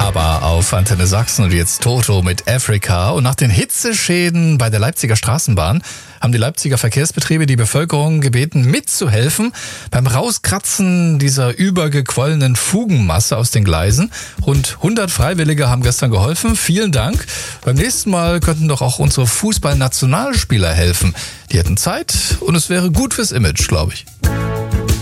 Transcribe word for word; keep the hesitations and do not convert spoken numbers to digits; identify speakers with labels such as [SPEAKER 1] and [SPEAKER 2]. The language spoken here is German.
[SPEAKER 1] Aber auf Antenne Sachsen und jetzt Toto mit Africa. Und nach den Hitzeschäden bei der Leipziger Straßenbahn haben die Leipziger Verkehrsbetriebe die Bevölkerung gebeten, mitzuhelfen beim Rauskratzen dieser übergequollenen Fugenmasse aus den Gleisen. Rund hundert Freiwillige haben gestern geholfen. Vielen Dank. Beim nächsten Mal könnten doch auch unsere Fußballnationalspieler helfen. Die hätten Zeit und es wäre gut fürs Image, glaube ich.